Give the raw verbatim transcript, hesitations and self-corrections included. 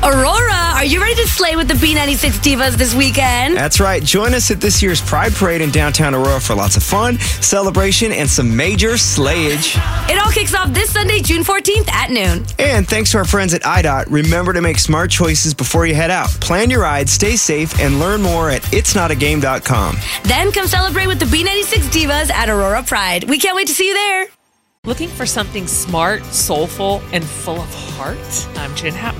Aurora, are you ready to slay with the B ninety-six Divas this weekend? That's right. Join us at this year's Pride Parade in downtown Aurora for lots of fun, celebration, and some major slayage. It all kicks off this Sunday, June fourteenth at noon. And thanks to our friends at I D O T, remember to make smart choices before you head out. Plan your ride, stay safe, and learn more at its not a game dot com. Then come celebrate with the B ninety-six Divas at Aurora Pride. We can't wait to see you there. Looking for something smart, soulful, and full of heart? I'm Jen Hatman.